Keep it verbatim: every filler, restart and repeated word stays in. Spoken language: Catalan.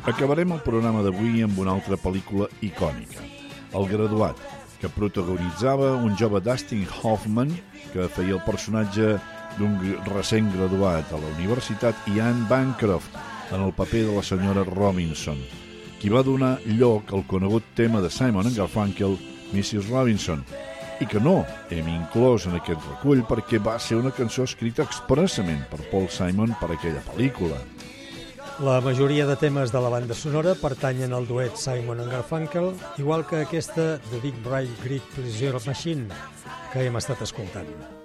Acabarem el programa d'avui amb una altra pel·lícula icònica, El graduat, que protagonitzava un jove Dustin Hoffman que feia el personatge d'un recent graduat a la universitat, i Anne Bancroft en el paper de la senyora Robinson, qui va donar lloc al conegut tema de Simon and Garfunkel, missus Robinson, i que no hem inclòs en aquest recull perquè va ser una cançó escrita expressament per Paul Simon per aquella pel·lícula. La majoria de temes de la banda sonora pertanyen al duet Simon and Garfunkel, igual que aquesta The Big Bright Great Pleasure Machine que hem estat escoltant.